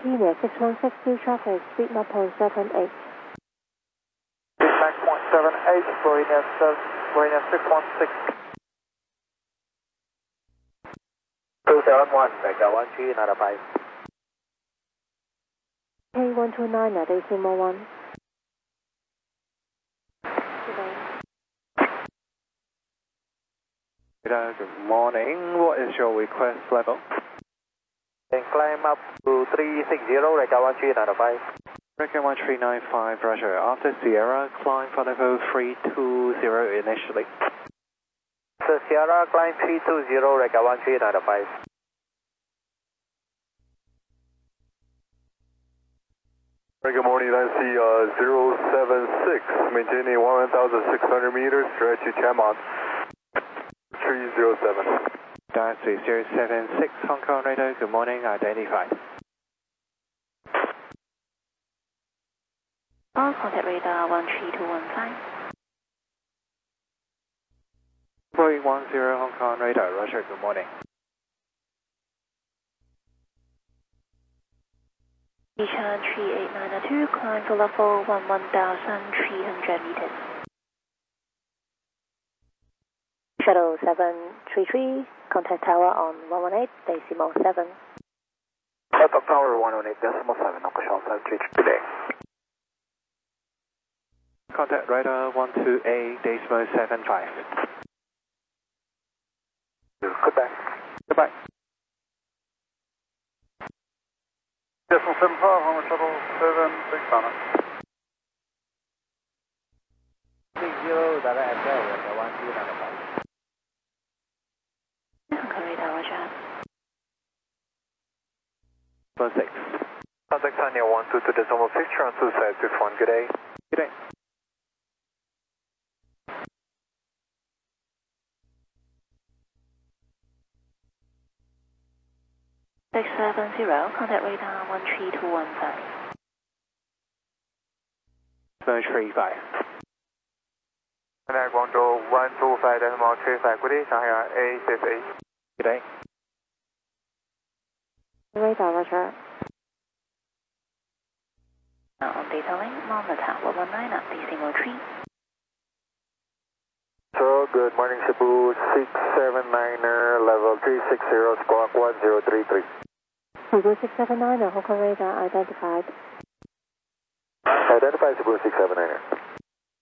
Virginia 6162 traffic, speed 0.78. Max 0.78, Virginia 616. 271, Delta 13, another 5. K129, decimal 1. Good morning. What is your request level? Then climb up to 360, Delta 13, another 5. American 1395, Roger. After Sierra, climb for level 320 initially. So Sierra, climb 320, Delta 13, another 5. Good morning, NC 076, maintaining 1,600 meters, stretch to Chamon, 307. Taxi 076, Hong Kong radar, good morning, identified. All contact radar 13215. Boeing 10 Hong Kong radar, Roger, good morning. Yichun 3892, climb for level 11300 meters. Shuttle 733, contact tower on 118, decimal 7. Contact tower 118, decimal 7, Ocean 733 today. Contact radar 128, decimal 75. Goodbye. Goodbye. Decimal 75, Homer Shuttle 76 on it. 60, Delta Echo, Delta 13, another 5. Hong Kong radar, Roger. 16. Contact Tanya 122 decimal 6, round 2561, good day. Good day. Six 70, contact radar 13215. 35. Contact Guangzhou 125 decimal 35, good day, Shanghai A68. Good day. Radar, Roger. On data link, monitor 119 decimal 3. So, good morning, Cebu 679er, level 360, squawk 1033. Cebu 679, Hong Kong radar identified. Identify Cebu 679er.